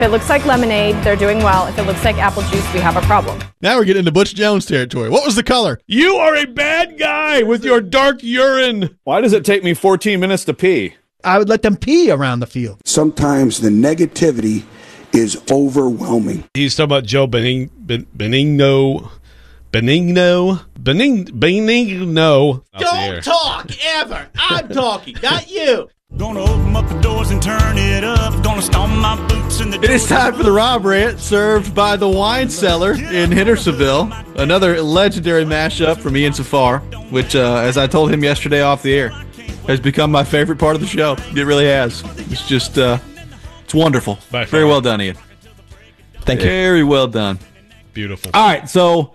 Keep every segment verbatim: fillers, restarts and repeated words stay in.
If it looks like lemonade, they're doing well. If it looks like apple juice, we have a problem. Now we're getting into Butch Jones territory. What was the color? You are a bad guy with your dark urine. Why does it take me fourteen minutes to pee? I would let them pee around the field. Sometimes the negativity is overwhelming. He's talking about Joe Bening, ben, Benigno. Benigno. Bening, Benigno. Don't talk ever. I'm talking, not you. Gonna open up the doors and turn it up. Gonna stomp my boots in the It is time for the Rob Rant, served by the Wine Cellar in Hendersonville. Another legendary mashup from Ian Safar, which, uh, as I told him yesterday off the air, has become my favorite part of the show. It really has. It's just, uh, it's wonderful. Very well done, Ian. Thank you. Very well done. Beautiful. All right, so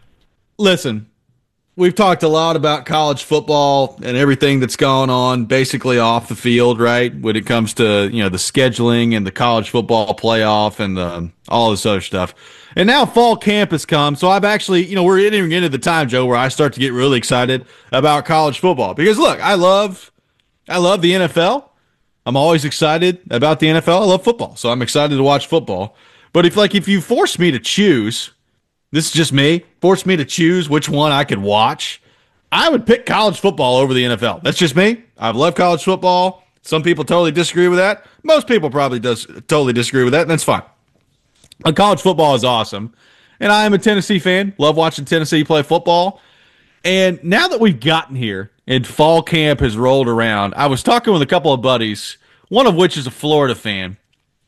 listen. We've talked a lot about college football and everything that's going on basically off the field, right? When it comes to, you know, the scheduling and the college football playoff and the, all this other stuff. And now fall camp has come. So I've actually, you know, we're entering into the time, Joe, where I start to get really excited about college football. Because look, I love, I love the N F L. I'm always excited about the N F L. I love football. So I'm excited to watch football. But if like, if you force me to choose, this is just me, force me to choose which one I could watch, I would pick college football over the N F L. That's just me. I love college football. Some people totally disagree with that. Most people probably does totally disagree with that, and that's fine. But college football is awesome. And I am a Tennessee fan. Love watching Tennessee play football. And now that we've gotten here and fall camp has rolled around, I was talking with a couple of buddies, one of which is a Florida fan.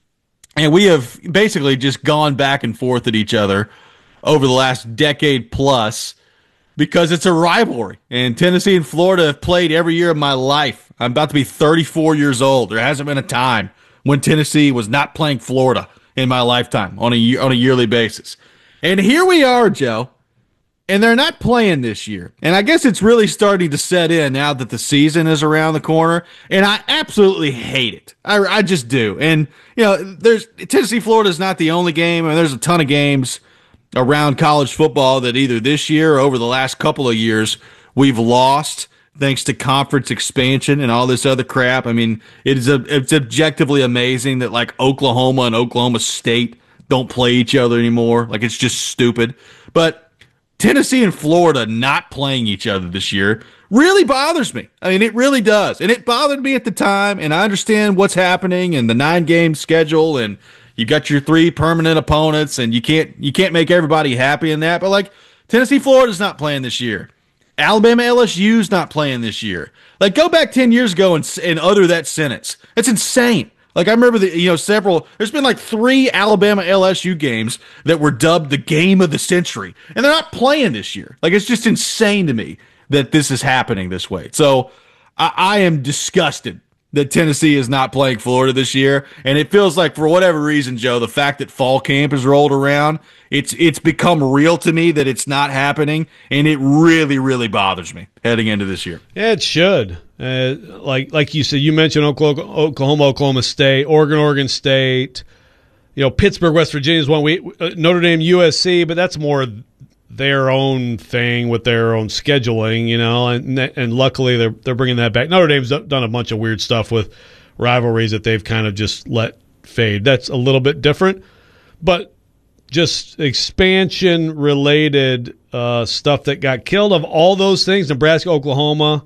And we have basically just gone back and forth at each other over the last decade plus because it's a rivalry. And Tennessee and Florida have played every year of my life. I'm about to be thirty-four years old. There hasn't been a time when Tennessee was not playing Florida in my lifetime on a year, on a yearly basis. And here we are, Joe, and they're not playing this year. And I guess it's really starting to set in now that the season is around the corner. And I absolutely hate it. I, I just do. And, you know, there's Tennessee, Florida is not the only game. I mean, there's a ton of games around college football that either this year or over the last couple of years we've lost thanks to conference expansion and all this other crap. I mean, it is a, it's objectively amazing that like Oklahoma and Oklahoma State don't play each other anymore. Like, it's just stupid. But Tennessee and Florida not playing each other this year really bothers me. I mean, it really does. And it bothered me at the time, and I understand what's happening and the nine-game schedule, and you got your three permanent opponents, and you can't you can't make everybody happy in that. But, like, Tennessee, Florida's not playing this year. Alabama, L S U's not playing this year. Like, go back ten years ago and, and utter that sentence. That's insane. Like, I remember the, you know, several, there's been like three Alabama L S U games that were dubbed the game of the century, and they're not playing this year. Like, it's just insane to me that this is happening this way. So I, I am disgusted that Tennessee is not playing Florida this year. And it feels like, for whatever reason, Joe, the fact that fall camp has rolled around, it's it's become real to me that it's not happening, and it really, really bothers me heading into this year. Yeah, it should. Uh, like like you said, you mentioned Oklahoma, Oklahoma, Oklahoma State, Oregon, Oregon State, you know, Pittsburgh, West Virginia is one. We uh, Notre Dame, U S C, but that's more their own thing with their own scheduling, you know, and and luckily they're they're bringing that back. Notre Dame's done a bunch of weird stuff with rivalries that they've kind of just let fade. That's a little bit different, but just expansion related uh, stuff that got killed. Of all those things, Nebraska, Oklahoma,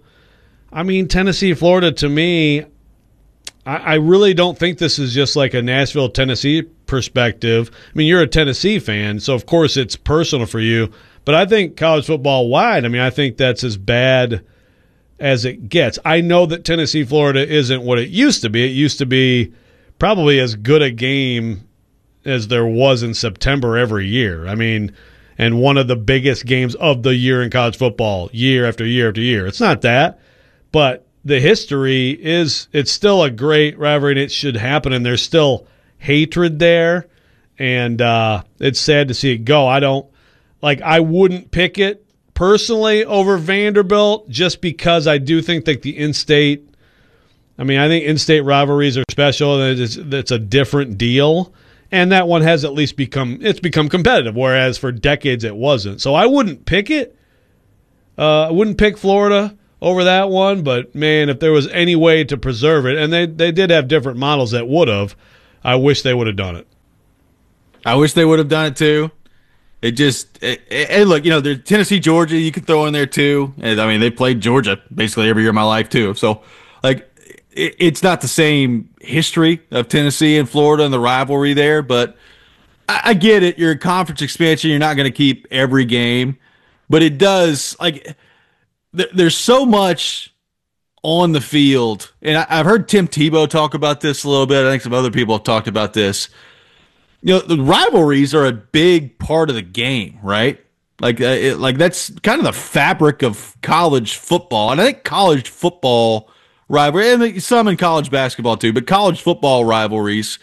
I mean, Tennessee, Florida, to me, I, I really don't think this is just like a Nashville, Tennessee perspective. I mean, you're a Tennessee fan, so of course it's personal for you. But I think college football wide, I mean, I think that's as bad as it gets. I know that Tennessee, Florida isn't what it used to be. It used to be probably as good a game as there was in September every year. I mean, and one of the biggest games of the year in college football, year after year after year. It's not that, but the history is, it's still a great rivalry, and it should happen, and there's still hatred there, and uh, it's sad to see it go. I don't, like, I wouldn't pick it personally over Vanderbilt just because I do think that the in-state, I mean, I think in-state rivalries are special, and it's, it's a different deal. And that one has at least become, it's become competitive, whereas for decades it wasn't. So I wouldn't pick it. Uh, I wouldn't pick Florida over that one, but, man, if there was any way to preserve it, and they, they did have different models that would have, I wish they would have done it. I wish they would have done it too. It just, it, it, and look, you know, there's Tennessee, Georgia, you can throw in there too. And I mean, they played Georgia basically every year of my life too. So, like, it, it's not the same history of Tennessee and Florida and the rivalry there, but I, I get it. You're a conference expansion. You're not going to keep every game, but it does, like, th- there's so much on the field. And I, I've heard Tim Tebow talk about this a little bit. I think some other people have talked about this. You know, the rivalries are a big part of the game, right? Like, uh, it, like that's kind of the fabric of college football. And I think college football rivalry, and some in college basketball too, but college football rivalries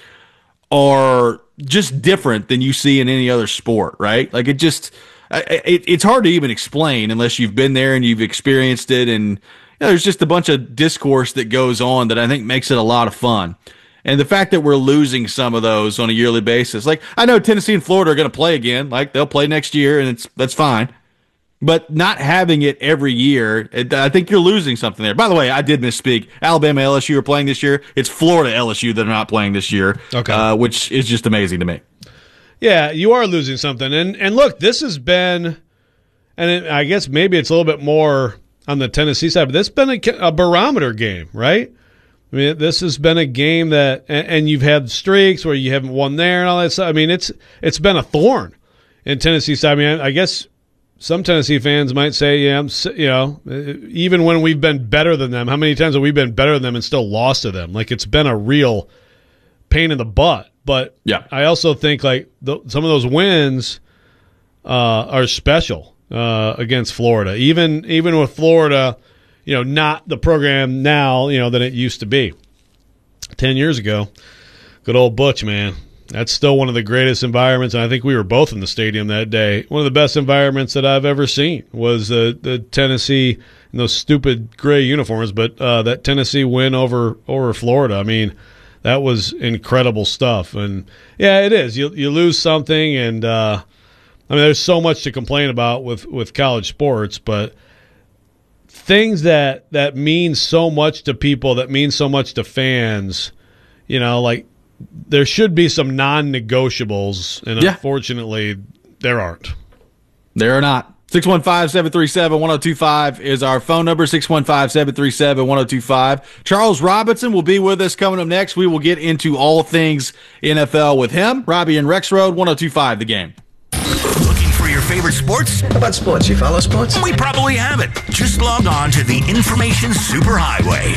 are just different than you see in any other sport, right? Like, it just, it, it's hard to even explain unless you've been there and you've experienced it. And you know, there's just a bunch of discourse that goes on that I think makes it a lot of fun. And the fact that we're losing some of those on a yearly basis, like, I know Tennessee and Florida are going to play again, like they'll play next year, and it's that's fine. But not having it every year, it, I think you're losing something there. By the way, I did misspeak. Alabama, L S U are playing this year. It's Florida, L S U that are not playing this year, okay. uh, which is just amazing to me. Yeah, you are losing something. And and look, this has been, and it, I guess maybe it's a little bit more on the Tennessee side, but this has been a, a barometer game, right? I mean, this has been a game that, and, and you've had streaks where you haven't won there and all that stuff. I mean, it's it's been a thorn in Tennessee side. I mean, I guess some Tennessee fans might say, yeah, I'm, you know, even when we've been better than them, how many times have we been better than them and still lost to them? Like, it's been a real pain in the butt. But yeah. I also think, like, the, some of those wins uh, are special uh, against Florida. Even even with Florida, you know, not the program now, you know, that it used to be. Ten years ago, good old Butch, man. That's still one of the greatest environments, and I think we were both in the stadium that day. One of the best environments that I've ever seen was uh, the Tennessee in those stupid gray uniforms, but uh, that Tennessee win over over Florida. I mean, that was incredible stuff. And, yeah, it is. You you lose something, and, uh, I mean, there's so much to complain about with, with college sports, but things that, that mean so much to people, that mean so much to fans, you know, like, there should be some non-negotiables, and yeah. Unfortunately, there aren't. There are not. six one five, seven three seven, one zero two five is our phone number, six one five, seven three seven, one zero two five. Charles Robinson will be with us coming up next. We will get into all things N F L with him. Robbie and Rex Road, one zero two five, the game. Looking for your favorite sports? How about sports? You follow sports? We probably have it. Just log on to the Information Superhighway.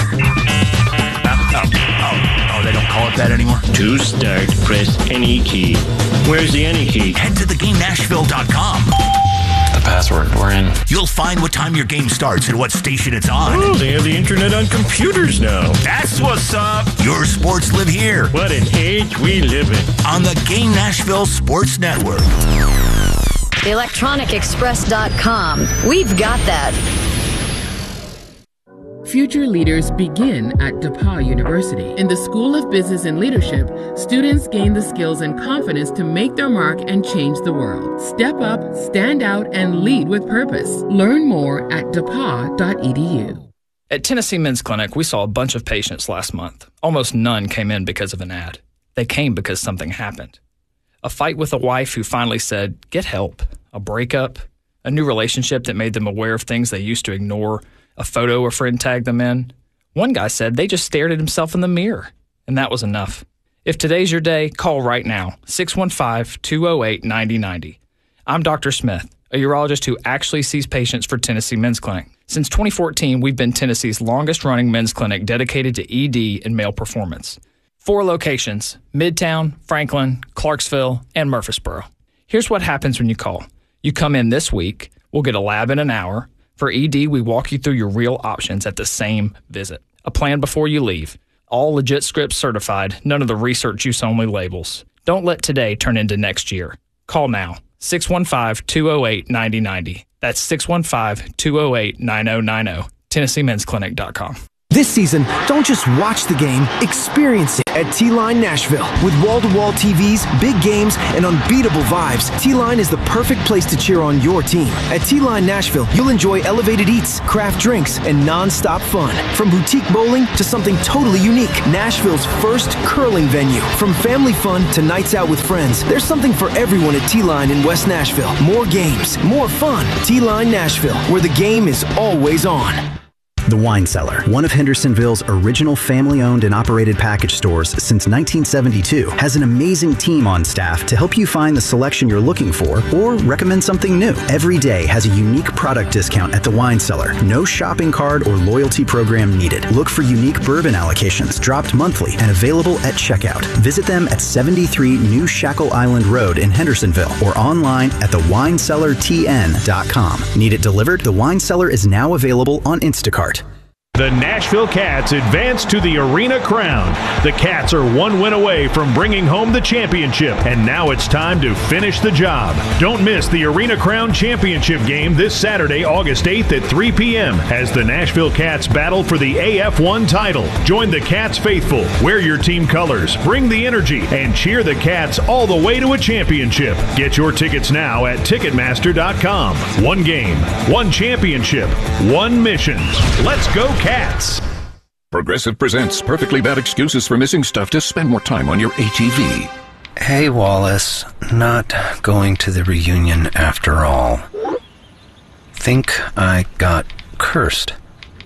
Oh, oh, oh, they don't call it that anymore? To start, press any key. Where's the any key? Head to the game nashville dot com. The password, we're in. You'll find what time your game starts and what station it's on. Oh, they have the internet on computers now. That's what's up. Your sports live here. What an age we live in. On the Game Nashville Sports Network. the electronic express dot com. We've got that. Future leaders begin at DePauw University. In the School of Business and Leadership, students gain the skills and confidence to make their mark and change the world. Step up, stand out, and lead with purpose. Learn more at d e p a w dot e d u. At Tennessee Men's Clinic, we saw a bunch of patients last month. Almost none came in because of an ad. They came because something happened. A fight with a wife who finally said, get help. A breakup. A new relationship that made them aware of things they used to ignore. A photo a friend tagged them in. One guy said they just stared at himself in the mirror, and that was enough. If today's your day, call right now, six one five, two zero eight, nine zero nine zero. I'm Doctor Smith, a urologist who actually sees patients for Tennessee Men's Clinic. Since twenty fourteen, we've been Tennessee's longest-running men's clinic dedicated to E D and male performance. Four locations, Midtown, Franklin, Clarksville, and Murfreesboro. Here's what happens when you call. You come in this week, we'll get a lab in an hour. For E D, we walk you through your real options at the same visit. A plan before you leave. All legit scripts certified, none of the research-use-only labels. Don't let today turn into next year. Call now, six one five, two zero eight, nine zero nine zero. That's six one five, two zero eight, nine zero nine zero. Tennessee Men's Clinic dot com. This season, don't just watch the game, experience it at T-Line Nashville. With wall-to-wall T Vs, big games, and unbeatable vibes, T-Line is the perfect place to cheer on your team. At T-Line Nashville, you'll enjoy elevated eats, craft drinks, and non-stop fun. From boutique bowling to something totally unique, Nashville's first curling venue. From family fun to nights out with friends, there's something for everyone at T-Line in West Nashville. More games, more fun. T-Line Nashville, where the game is always on. The Wine Cellar, one of Hendersonville's original family-owned and operated package stores since nineteen seventy-two, has an amazing team on staff to help you find the selection you're looking for or recommend something new. Every day has a unique product discount at The Wine Cellar. No shopping card or loyalty program needed. Look for unique bourbon allocations dropped monthly and available at checkout. Visit them at seventy-three New Shackle Island Road in Hendersonville or online at the wine cellar t n dot com. Need it delivered? The Wine Cellar is now available on Instacart. The Nashville Cats advance to the Arena Crown. The Cats are one win away from bringing home the championship, and now it's time to finish the job. Don't miss the Arena Crown Championship game this Saturday, August eighth at three p.m. as the Nashville Cats battle for the A F one title. Join the Cats faithful, wear your team colors, bring the energy, and cheer the Cats all the way to a championship. Get your tickets now at Ticketmaster dot com. One game, one championship, one mission. Let's go Cats! Progressive presents Perfectly Bad Excuses for Missing Stuff to Spend More Time on Your A T V. Hey, Wallace. Not going to the reunion after all. Think I got cursed.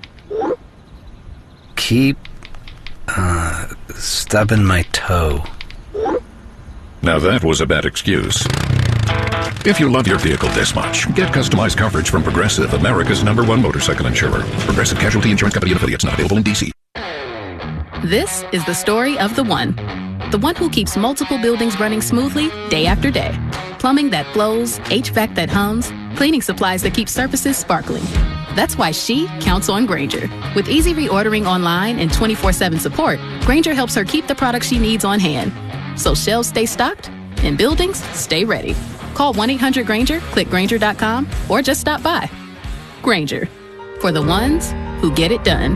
Keep, uh, stubbing my toe. Now that was a bad excuse. If you love your vehicle this much, get customized coverage from Progressive, America's number one motorcycle insurer. Progressive Casualty Insurance Company and affiliates, not available in D C. This is the story of the one. The one who keeps multiple buildings running smoothly day after day. Plumbing that flows, H V A C that hums, cleaning supplies that keep surfaces sparkling. That's why she counts on Grainger. With easy reordering online and twenty-four seven support, Grainger helps her keep the products she needs on hand. So shelves stay stocked and buildings stay ready. Call one eight hundred Grainger, click Grainger dot com, or just stop by. Grainger, for the ones who get it done.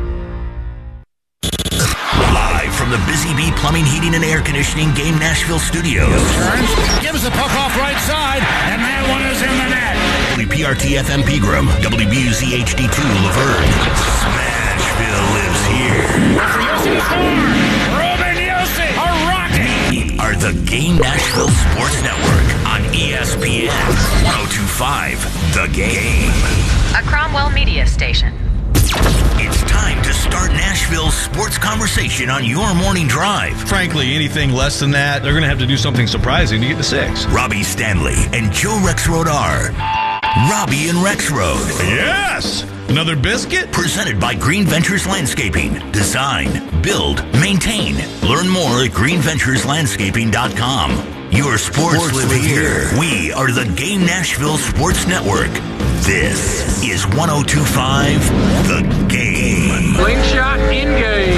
Live from the Busy Bee Plumbing, Heating, and Air Conditioning Game Nashville Studios. Turns, gives the puck off right side, and that one is in the net. W P R T F M Pegram, W B U Z H D two Laverne. Smashville lives here. Yossi score! Ruben Yossi, a rocket! We are the Game Nashville Sports Network on E S P N one oh two point five, The Game. A Cromwell Media Station. It's time to start Nashville's sports conversation on your morning drive. Frankly, anything less than that, they're going to have to do something surprising to get to six. Robbie Stanley and Joe Rexrode are Robbie and Rexrode. Yes! Another biscuit? Presented by Green Ventures Landscaping. Design, build, maintain. Learn more at green ventures landscaping dot com. Your sports, sports live, live here. here. We are the Game Nashville Sports Network. This is one oh two point five, The Game. Slingshot in game.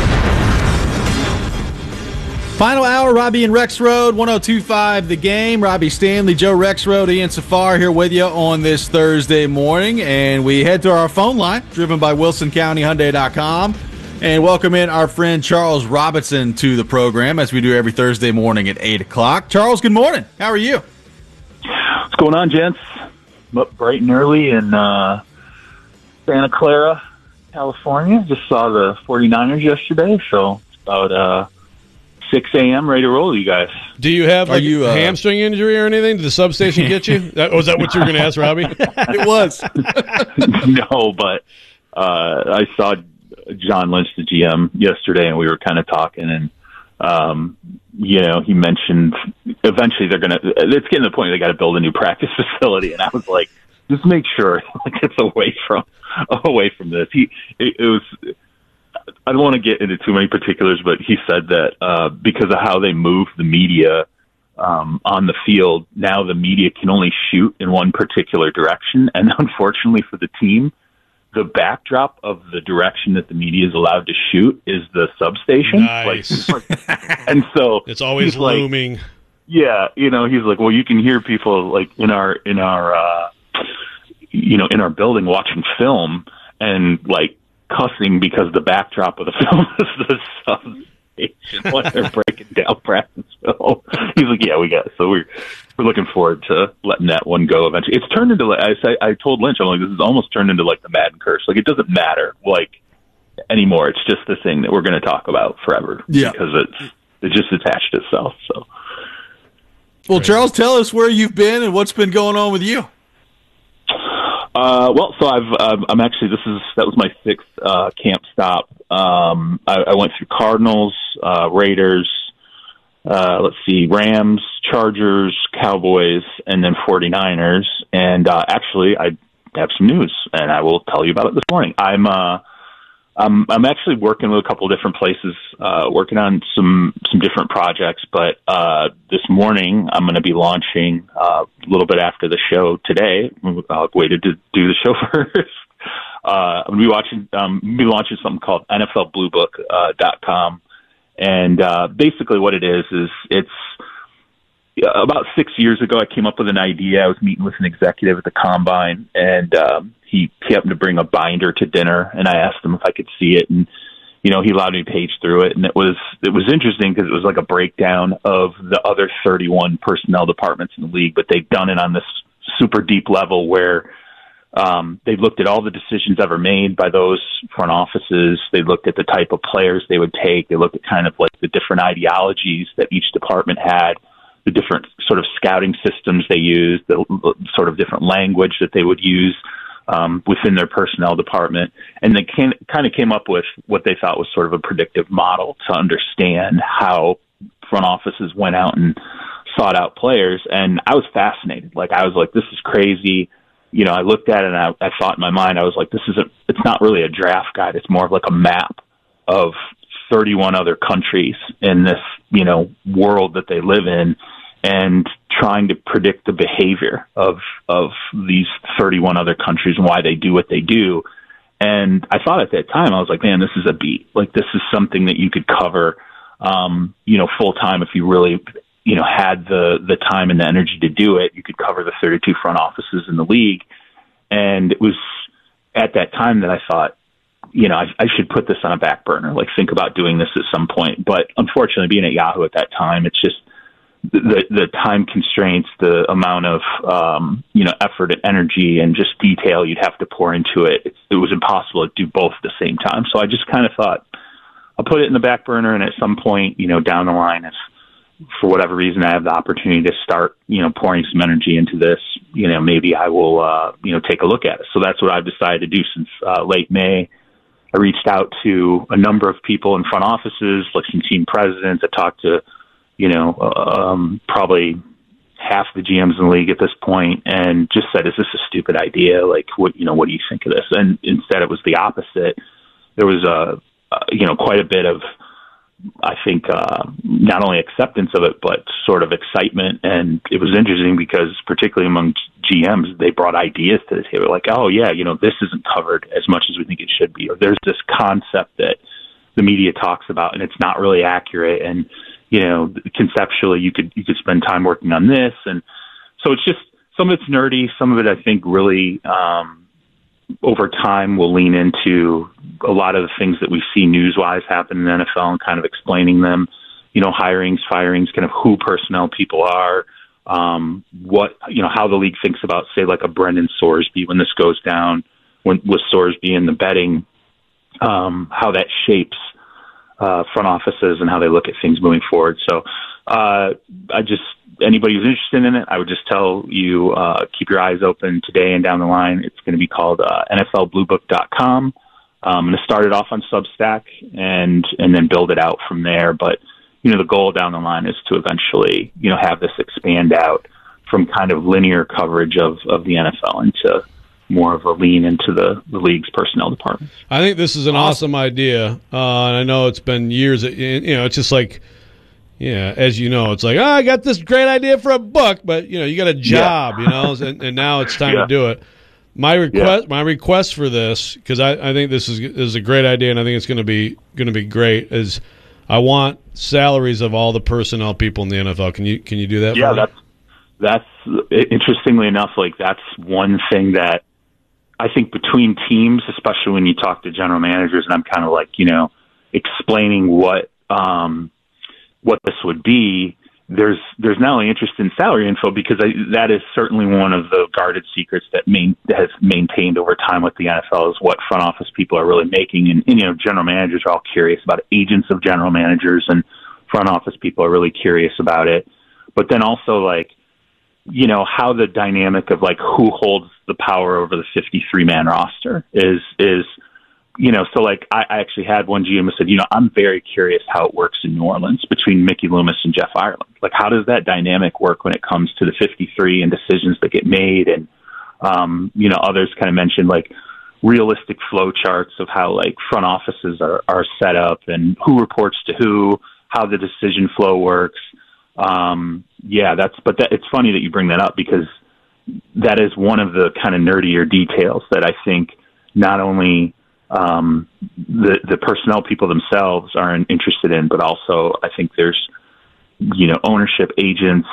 Final hour, Robbie and Rexrode, one oh two point five The Game. Robbie Stanley, Joe Rexrode, Ian Safar here with you on this Thursday morning. And we head to our phone line, driven by Wilson County Hyundai dot com. And welcome in our friend Charles Robinson to the program, as we do every Thursday morning at eight o'clock. Charles, good morning. How are you? What's going on, gents? I'm up bright and early in uh, Santa Clara, California. Just saw the forty-niners yesterday, so it's about uh, six a.m. ready to roll, you guys. Do you have like you, a uh, hamstring injury or anything? Did the substation get you? That, was that what you were going to ask, Robbie? It was. No, but uh, I saw John Lynch, the G M, yesterday, and we were kind of talking, and um, you know, he mentioned eventually they're gonna. It's getting to the point where they got to build a new practice facility, and I was like, just make sure like it's away from away from this. He it, it was. I don't want to get into too many particulars, but he said that uh, because of how they move the media um, on the field, now the media can only shoot in one particular direction, and unfortunately for the team, the backdrop of the direction that the media is allowed to shoot is the substation. Nice. Like, and so it's always looming. Like, yeah, you know, he's like, well, you can hear people like in our in our uh, you know in our building watching film and like cussing because the backdrop of the film is the Subs station when they're breaking down practice film. He's like, yeah, we got it. So we're we're looking forward to letting that one go eventually. It's turned into like I say, I told Lynch, I'm like, this is almost turned into like the Madden curse. Like it doesn't matter like anymore. It's just the thing that we're going to talk about forever yeah. because it's it just attached itself. So, well, Charles, tell us where you've been and what's been going on with you. Uh, well, so I've, um, I'm actually, this is, that was my sixth, uh, camp stop. Um, I, I went through Cardinals, uh, Raiders, uh, let's see, Rams, Chargers, Cowboys, and then forty-niners. And, uh, actually I have some news and I will tell you about it this morning. I'm, uh, I'm, I'm actually working with a couple of different places, uh, working on some, some different projects, but, uh, this morning I'm going to be launching, uh, a little bit after the show today. I waited to do the show first. Uh, I'm going to be watching, um, be launching something called N F L Blue Book, uh, dot com. And, uh, basically what it is, is it's, about six years ago, I came up with an idea. I was meeting with an executive at the Combine, and um, he happened to bring a binder to dinner, and I asked him if I could see it, and you know, he allowed me to page through it, and it was it was interesting because it was like a breakdown of the other thirty-one personnel departments in the league, but they've done it on this super deep level where um, they looked at all the decisions ever made by those front offices. They looked at the type of players they would take. They looked at kind of like the different ideologies that each department had, the different sort of scouting systems they used, the sort of different language that they would use um, within their personnel department. And they can, kind of came up with what they thought was sort of a predictive model to understand how front offices went out and sought out players. And I was fascinated. Like, I was like, this is crazy. You know, I looked at it and I, I thought in my mind, I was like, this isn't, it's not really a draft guide. It's more of like a map of thirty-one other countries in this, you know, world that they live in, and trying to predict the behavior of of these thirty-one other countries and why they do what they do. And I thought at that time, I was like, man, this is a beat. Like, this is something that you could cover, um, you know, full time if you really, you know, had the the time and the energy to do it. You could cover the thirty-two front offices in the league. And it was at that time that I thought, you know, I, I should put this on a back burner, like think about doing this at some point. But unfortunately, being at Yahoo at that time, it's just the the time constraints, the amount of, um, you know, effort and energy and just detail you'd have to pour into it. It's, it was impossible to do both at the same time. So I just kind of thought I'll put it in the back burner. And at some point, you know, down the line, if for whatever reason I have the opportunity to start, you know, pouring some energy into this, you know, maybe I will, uh, you know, take a look at it. So that's what I've decided to do since uh, late May. I reached out to a number of people in front offices, like some team presidents. I talked to, you know, um, probably half the G Ms in the league at this point, and just said, is this a stupid idea? Like, what, you know, what do you think of this? And instead it was the opposite. There was a, uh, you know, quite a bit of, I think, uh, not only acceptance of it, but sort of excitement. And it was interesting because particularly among G Ms, they brought ideas to the table, like, oh yeah, you know, this isn't covered as much as we think it should be, or there's this concept that the media talks about and it's not really accurate. And, you know, conceptually you could, you could spend time working on this. And so it's just, some of it's nerdy. Some of it, I think, really, um, over time will lean into a lot of the things that we see news-wise happen in the N F L and kind of explaining them, you know, hirings, firings, kind of who personnel people are, um, what, you know, how the league thinks about, say, like a Brendan Sorsby when this goes down, when with Sorsby in the betting, um, how that shapes uh, front offices and how they look at things moving forward. So uh, I just, anybody who's interested in it, I would just tell you, uh, keep your eyes open today and down the line. It's going to be called uh, N F L Blue Book dot com. I'm going to start it off on Substack and and then build it out from there. But, you know, the goal down the line is to eventually, you know, have this expand out from kind of linear coverage of, of the N F L into more of a lean into the, the league's personnel department. I think this is an awesome, awesome idea. Uh, and I know it's been years, you know, it's just like, yeah, as you know, it's like, oh, I got this great idea for a book, but, you know, you got a job, yeah. you know, and, and now it's time yeah. to do it. My request, yeah. my request for this, because I, I think this is is a great idea, and I think it's going to be going to be great. Is I want salaries of all the personnel people in the N F L. Can you can you do that? Yeah, for me? that's that's interestingly enough, like that's one thing that I think between teams, especially when you talk to general managers, and I'm kind of like, you know, explaining what um, what this would be, there's there's not only interest in salary info, because I, that is certainly one of the guarded secrets that main, has maintained over time with the N F L, is what front office people are really making. And, and, you know, general managers are all curious about it. Agents of general managers and front office people are really curious about it. But then also, like, you know, how the dynamic of, like, who holds the power over the fifty-three man roster is, is, you know, so like I, I actually had one G M who said, you know, I'm very curious how it works in New Orleans between Mickey Loomis and Jeff Ireland. Like, how does that dynamic work when it comes to the fifty-three and decisions that get made? And, um, you know, others kind of mentioned, like, realistic flow charts of how, like, front offices are, are set up and who reports to who, how the decision flow works. Um, yeah, that's, but that, it's funny that you bring that up, because that is one of the kind of nerdier details that I think not only um, the, the personnel people themselves aren't interested in, but also I think there's, you know, ownership, agents.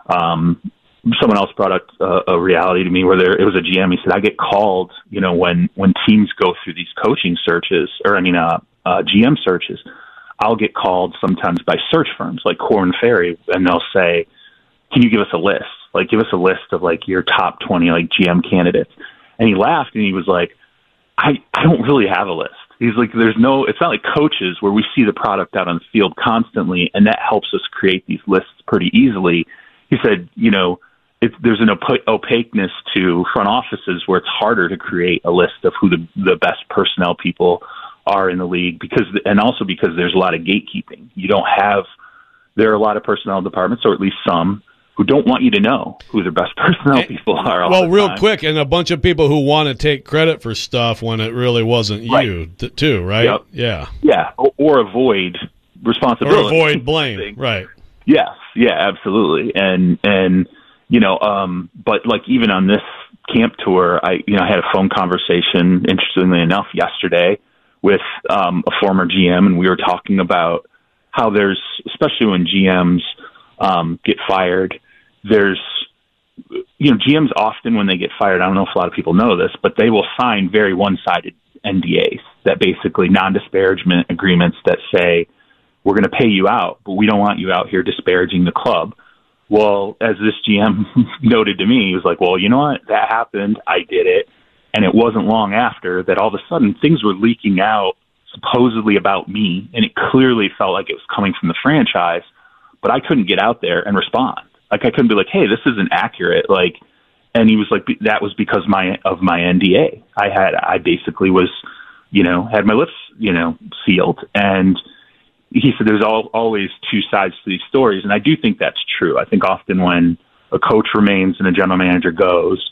Um, someone else brought up a, a reality to me where there, it was a G M. He said, I get called, you know, when, when teams go through these coaching searches, or I mean, uh, uh, G M searches, I'll get called sometimes by search firms like Korn Ferry, and they'll say, can you give us a list? Like, give us a list of, like, your top twenty, like, G M candidates. And he laughed and he was like, I, I don't really have a list. He's like, there's no, it's not like coaches where we see the product out on the field constantly, and that helps us create these lists pretty easily. He said, you know, it, there's an op- opaqueness to front offices where it's harder to create a list of who the, the best personnel people are in the league, because, and also because there's a lot of gatekeeping. You don't have, there are a lot of personnel departments, or at least some, who don't want you to know who their best personnel people are. All well, the real time. quick, and a bunch of people who want to take credit for stuff when it really wasn't Right. you, t- too, right? Yep. Yeah. Yeah, or, or avoid responsibility. Or avoid blame, right. Yes, yeah, absolutely. And, and you know, um, but, like, even on this camp tour, I, you know, I had a phone conversation, interestingly enough, yesterday with um, a former G M, and we were talking about how there's, especially when G Ms um, get fired, there's, you know, G Ms often when they get fired, I don't know if a lot of people know this, but they will sign very one-sided N D As that basically non-disparagement agreements that say, we're going to pay you out, but we don't want you out here disparaging the club. Well, as this G M noted to me, he was like, well, you know what? That happened. I did it. And it wasn't long after that all of a sudden things were leaking out supposedly about me, and it clearly felt like it was coming from the franchise, but I couldn't get out there and respond. Like, I couldn't be like, hey, this isn't accurate. Like, and he was like, that was because my, of my N D A. I had, I basically was, you know, had my lips, you know, sealed. And he said, there's all, always two sides to these stories. And I do think that's true. I think often when a coach remains and a general manager goes,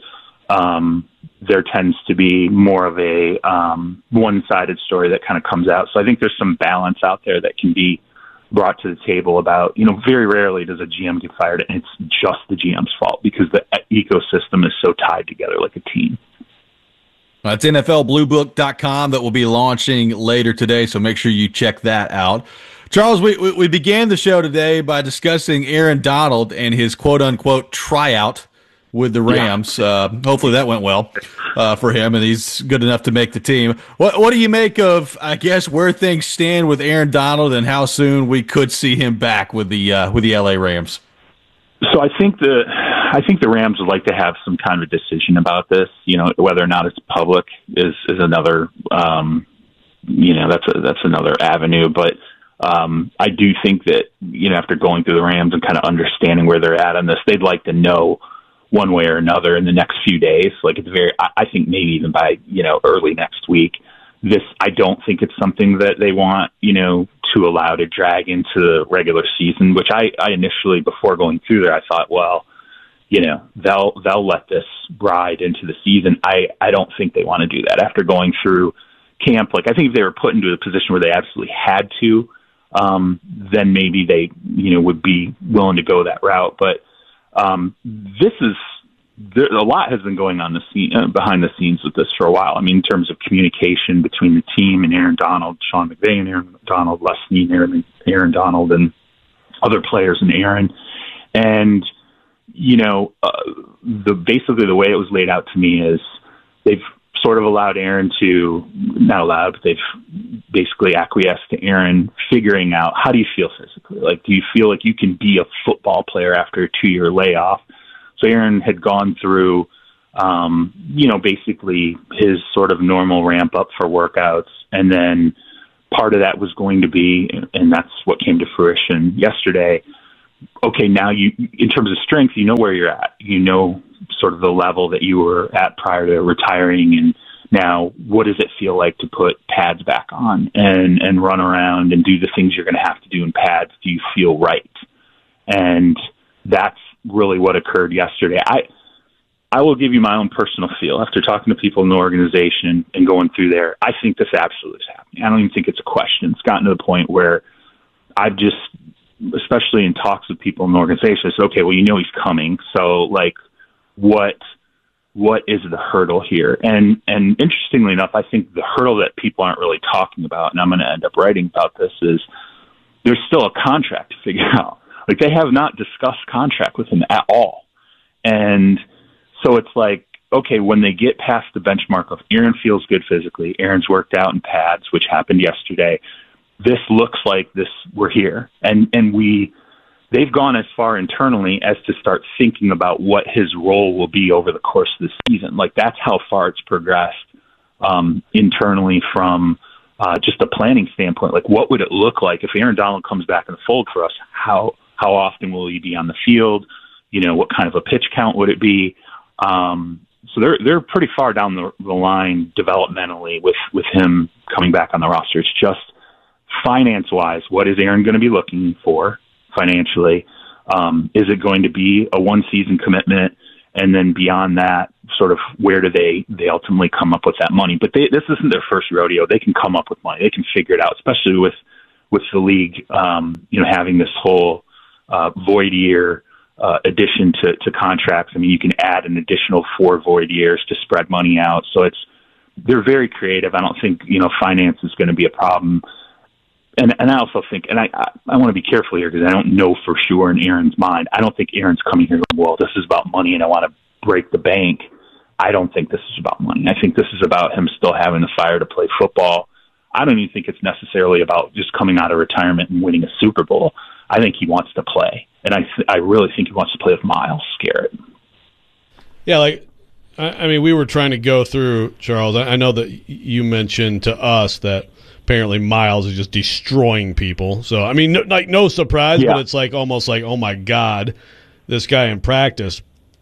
um, there tends to be more of a, um, one-sided story that kind of comes out. So I think there's some balance out there that can be brought to the table about, you know, very rarely does a G M get fired and it's just the G M's fault, because the ecosystem is so tied together like a team. That's N F L Blue Book dot com that will be launching later today, so make sure you check that out. Charles, we, we, we began the show today by discussing Aaron Donald and his quote-unquote tryout with the Rams. Yeah. Uh, hopefully that went well uh, for him, and he's good enough to make the team. What What do you make of, I guess, where things stand with Aaron Donald and how soon we could see him back with the uh, with the L A Rams? So I think the I think the Rams would like to have some kind of decision about this. You know, whether or not it's public is is another. Um, you know, that's a, that's another avenue, but. Um, I do think that, you know, after going through the Rams and kind of understanding where they're at on this, they'd like to know one way or another in the next few days. Like, it's very, I, I think maybe even by, you know, early next week. This, I don't think it's something that they want, you know, to allow to drag into the regular season, which I, I initially, before going through there, I thought, well, you know, they'll, they'll let this ride into the season. I, I don't think they want to do that after going through camp. Like, I think if they were put into a position where they absolutely had to, um, then maybe they, you know, would be willing to go that route. But um, this is, there, a lot has been going on the scene, uh, behind the scenes with this for a while. I mean, in terms of communication between the team and Aaron Donald, Sean McVay and Aaron Donald, Les Snead, Aaron, Aaron Donald, and other players and Aaron. And, you know, uh, the basically the way it was laid out to me is they've sort of allowed Aaron to, not allowed, but they've basically acquiesced to Aaron figuring out, how do you feel physically? Like, do you feel like you can be a football player after a two-year layoff? So Aaron had gone through, um, you know, basically his sort of normal ramp up for workouts. And then part of that was going to be, and that's what came to fruition yesterday, okay, now you, in terms of strength, you know where you're at. You know sort of the level that you were at prior to retiring, and now what does it feel like to put pads back on and, and run around and do the things you're going to have to do in pads? Do you feel right? And that's really what occurred yesterday. I I will give you my own personal feel. After talking to people in the organization and going through there, I think this absolutely is happening. I don't even think it's a question. It's gotten to the point where I've just, especially in talks with people in the organization, I said, okay, well, you know he's coming. So, like, what what is the hurdle here? And and interestingly enough, I think the hurdle that people aren't really talking about, and I'm going to end up writing about this, is there's still a contract to figure out. Like, they have not discussed contract with him at all. And so it's like, okay, when they get past the benchmark of Aaron feels good physically, Aaron's worked out in pads, which happened yesterday, this looks like this, we're here. And and we, they've gone as far internally as to start thinking about what his role will be over the course of the season. Like, that's how far it's progressed um, internally from uh, just a planning standpoint. Like, what would it look like if Aaron Donald comes back in the fold for us? How how often will he be on the field? You know, what kind of a pitch count would it be? Um, so they're they're pretty far down the, the line developmentally with, with him coming back on the roster. It's just finance-wise, what is Aaron going to be looking for financially? Um, is it going to be a one-season commitment? And then beyond that, sort of where do they, they ultimately come up with that money? But they, this isn't their first rodeo. They can come up with money. They can figure it out, especially with, with the league, um, you know, having this whole uh, void year uh, addition to, to contracts. I mean, you can add an additional four void years to spread money out. So it's, they're very creative. I don't think, you know, finance is going to be a problem. And and I also think, and I I, I want to be careful here because I don't know for sure in Aaron's mind. I don't think Aaron's coming here going, well, this is about money and I want to break the bank. I don't think this is about money. I think this is about him still having the fire to play football. I don't even think it's necessarily about just coming out of retirement and winning a Super Bowl. I think he wants to play. And I th- I really think he wants to play with Myles Garrett. Yeah, like, I, I mean, we were trying to go through, Charles. I, I know that you mentioned to us that apparently Myles is just destroying people. So, I mean, no, like no surprise, yeah. But it's like almost like, oh, my God, this guy in practice.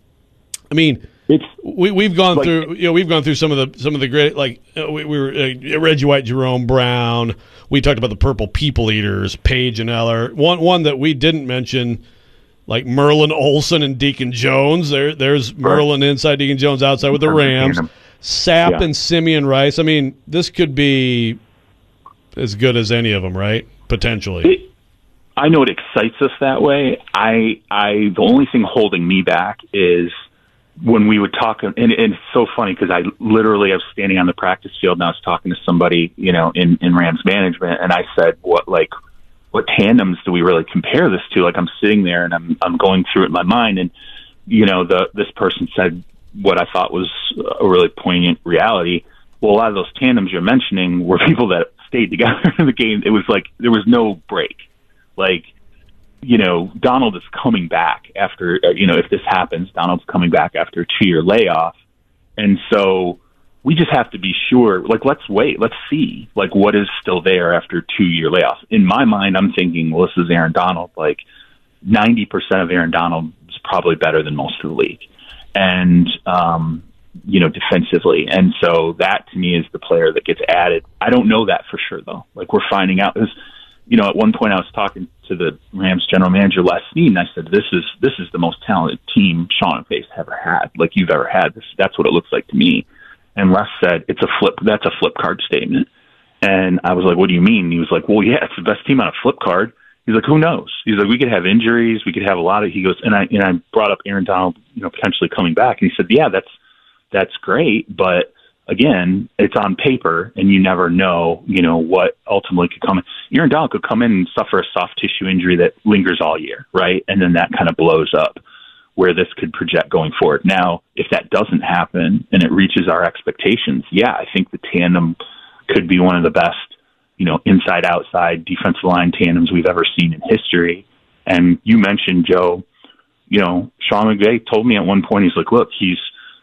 I mean, it's we we've gone like, through you know we've gone through some of the some of the great like uh, we, we were uh, Reggie White, Jerome Brown. We talked about the Purple People Eaters, Paige and Eller. One one that we didn't mention, like Merlin Olsen and Deacon Jones. There there's right. Merlin inside, Deacon Jones outside with the Rams. Sapp yeah. and Simeon Rice. I mean, this could be as good as any of them, right? Potentially. It, I know it excites us that way. I, I, the only thing holding me back is when we would talk, and, and it's so funny because I literally I was standing on the practice field and I was talking to somebody, you know, in, in Rams management, and I said, "What like, what tandems do we really compare this to?" Like, I'm sitting there and I'm, I'm going through it in my mind, and you know, the this person said what I thought was a really poignant reality. Well, a lot of those tandems you're mentioning were people that stayed together in the game. It was like there was no break. Like, you know, Donald is coming back after, you know, if this happens, Donald's coming back after a two-year layoff. And so we just have to be sure, like, let's wait. Let's see, like, what is still there after a two-year layoff. In my mind, I'm thinking, well, this is Aaron Donald. Like, ninety percent of Aaron Donald is probably better than most of the league. And, um, you know, defensively. And so that to me is the player that gets added. I don't know that for sure though. Like, we're finding out this, you know, at one point I was talking to the Rams general manager Les Snead, and I said, this is, this is the most talented team Sean McVay's ever had. Like, you've ever had this. That's what it looks like to me. And Les said, it's a flip, that's a flip card statement. And I was like, what do you mean? He was like, well, yeah, it's the best team on a flip card. He's like, who knows? He's like, we could have injuries. We could have a lot of, he goes, and I, and I brought up Aaron Donald, you know, potentially coming back. And he said, yeah, that's, that's great, but again, it's on paper, and you never know, you know, what ultimately could come in. Aaron Donald could come in and suffer a soft tissue injury that lingers all year, right? And then that kind of blows up. where this could project going forward. Now, if that doesn't happen and it reaches our expectations, yeah, I think the tandem could be one of the best, you know, inside-outside defensive line tandems we've ever seen in history. And you mentioned, Joe, you know, Sean McVay told me at one point, he's like, look, he's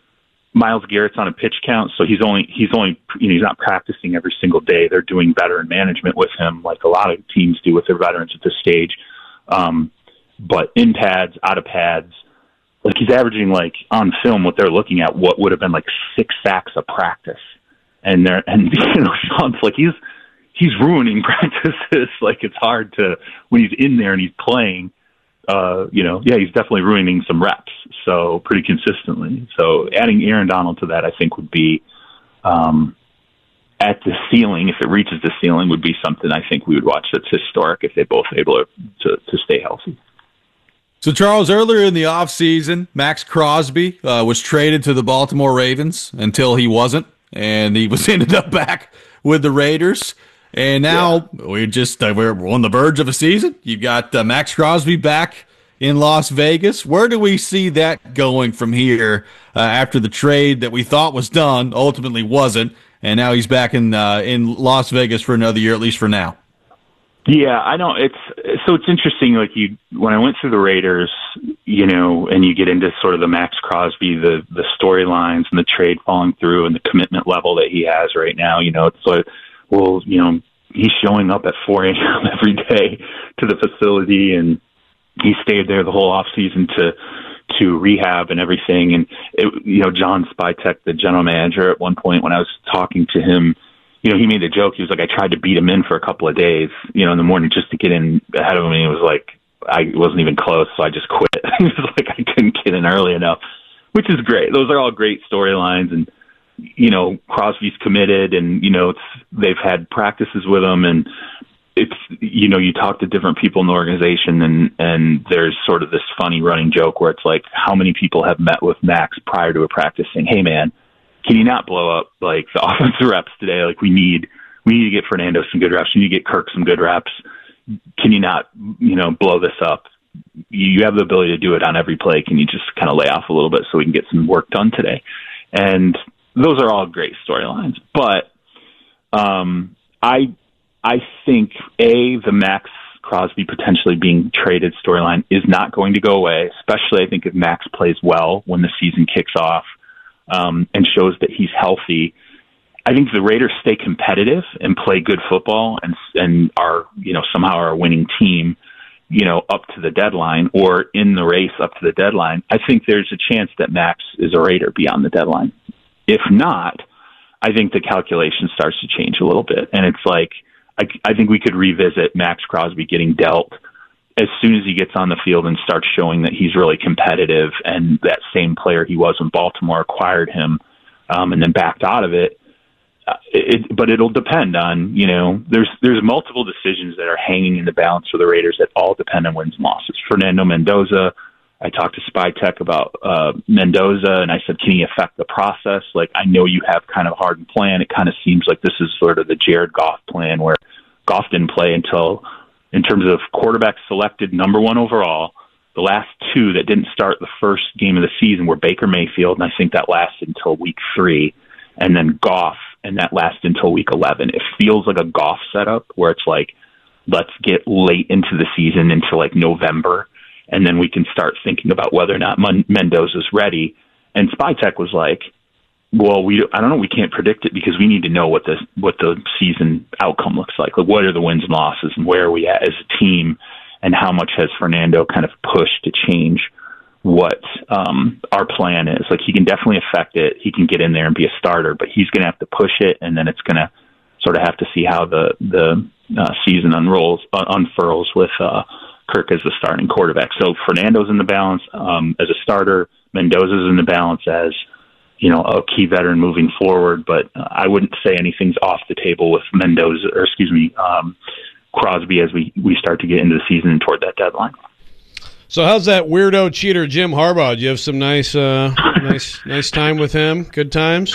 Myles Garrett's on a pitch count, so he's only he's only you know, he's not practicing every single day. They're doing veteran management with him, like a lot of teams do with their veterans at this stage. Um, but in pads, out of pads, like he's averaging like on film what they're looking at, what would have been like six sacks a practice, and they're and you know Sean's like he's he's ruining practices. Like it's hard to when he's in there and he's playing. Uh, you know, yeah, he's definitely ruining some reps, so pretty consistently. So adding Aaron Donald to that, I think, would be um, at the ceiling. If it reaches the ceiling, would be something I think we would watch that's historic if they're both able to, to stay healthy. So, Charles, earlier in the offseason, Max Crosby uh, was traded to the Baltimore Ravens until he wasn't, and he was ended up back with the Raiders. And now yeah. we just uh, we're on the verge of a season. You've got uh, Max Crosby back in Las Vegas. Where do we see that going from here uh, after the trade that we thought was done ultimately wasn't, and now he's back in uh, in Las Vegas for another year, at least for now? Yeah, I know it's so it's interesting. Like you, when I went through the Raiders, you know, and you get into sort of the Max Crosby, the the storylines and the trade falling through, and the commitment level that he has right now. You know, it's like. Well, you know, he's showing up at four a.m. every day to the facility, and he stayed there the whole off season to to rehab and everything. And it, you know, John Spytek, the general manager, at one point when I was talking to him, you know, he made a joke. He was like, "I tried to beat him in for a couple of days, you know, in the morning just to get in ahead of him." And he was like, "I wasn't even close, so I just quit." He was like, "I couldn't get in early enough," which is great. Those are all great storylines, and. You know, Crosby's committed, and you know it's they've had practices with him, and it's you know you talk to different people in the organization, and and there's sort of this funny running joke where it's like, how many people have met with Max prior to a practice saying, "Hey man, can you not blow up like the offensive reps today? Like we need we need to get Fernando some good reps, we need to get Kirk some good reps. Can you not you know blow this up? You have the ability to do it on every play. Can you just kind of lay off a little bit so we can get some work done today?" And those are all great storylines, but um, I I think a the Max Crosby potentially being traded storyline is not going to go away. Especially, I think if Max plays well when the season kicks off um, and shows that he's healthy. I think the Raiders stay competitive and play good football and and are you know somehow are a winning team. You know, up to the deadline or in the race up to the deadline. I think there's a chance that Max is a Raider beyond the deadline. If not, I think the calculation starts to change a little bit. And it's like, I, I think we could revisit Max Crosby getting dealt as soon as he gets on the field and starts showing that he's really competitive and that same player he was when Baltimore acquired him um, and then backed out of it. Uh, it. But it'll depend on, you know, there's there's multiple decisions that are hanging in the balance for the Raiders that all depend on wins and losses. Fernando Mendoza, I talked to Spytek about uh, Mendoza, and I said, can he affect the process? Like, I know you have kind of a hardened plan. It kind of seems like this is sort of the Jared Goff plan where Goff didn't play until, in terms of quarterbacks selected number one overall, the last two that didn't start the first game of the season were Baker Mayfield, and I think that lasted until week three, and then Goff, and that lasted until week eleven. It feels like a Goff setup where it's like, let's get late into the season into like November, and then we can start thinking about whether or not Mendoza's ready. And Spytek was like, well, we I don't know, we can't predict it because we need to know what the what the season outcome looks like. Like, what are the wins and losses, and where are we at as a team, and how much has Fernando kind of pushed to change what um, our plan is. Like, he can definitely affect it. He can get in there and be a starter, but he's going to have to push it, and then it's going to sort of have to see how the the uh, season unrolls uh, unfurls with uh, Kirk as the starting quarterback. So Fernando's in the balance um, as a starter. Mendoza's in the balance as, you know, a key veteran moving forward. But uh, I wouldn't say anything's off the table with Mendoza, or excuse me, um, Crosby as we, we start to get into the season and toward that deadline. So how's that weirdo cheater Jim Harbaugh? Do you have some nice, uh, nice, nice time with him? Good times.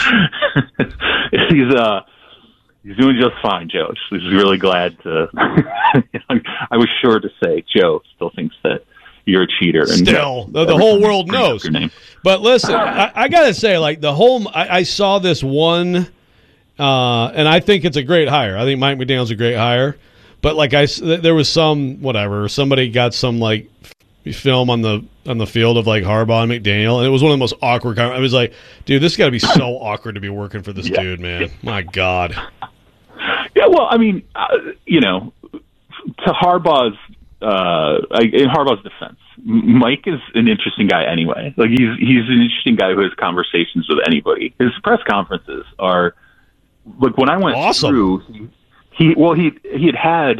he's uh, he's doing just fine, Joe. He's really glad to. I was sure to say Joe still thinks that you're a cheater. And Still, the, the whole world knows. Your name. But listen, I, I got to say, like, the whole, I, I saw this one, uh, and I think it's a great hire. I think Mike McDaniel's a great hire. But, like, I, there was some, whatever, somebody got some, like, film on the on the field of, like, Harbaugh and McDaniel, and it was one of the most awkward. I was like, dude, this got to be so awkward to be working for this yeah. dude, man. My God. Yeah, well, I mean, uh, you know, to Harbaugh's, uh, in Harbaugh's defense, Mike is an interesting guy anyway. Like, he's he's an interesting guy who has conversations with anybody. His press conferences are, like, when I went awesome. through, he, he well, he he had had,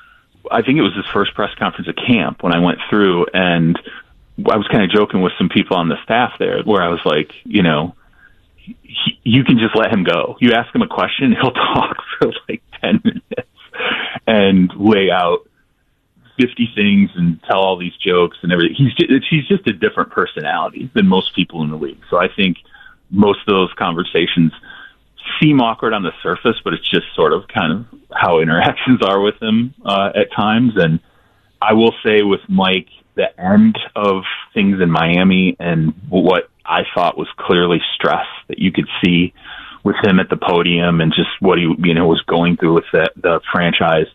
I think it was his first press conference at camp when I went through, and I was kind of joking with some people on the staff there where I was like, you know, he, you can just let him go. You ask him a question, he'll talk for like ten minutes and lay out fifty things and tell all these jokes and everything. He's just, he's just a different personality than most people in the league. So I think most of those conversations seem awkward on the surface, but it's just sort of kind of how interactions are with him uh, at times. And I will say with Mike, the end of things in Miami and what I thought was clearly stress that you could see with him at the podium and just what he, you know, was going through with the, the franchise,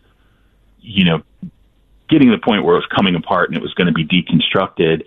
you know, getting to the point where it was coming apart and it was going to be deconstructed.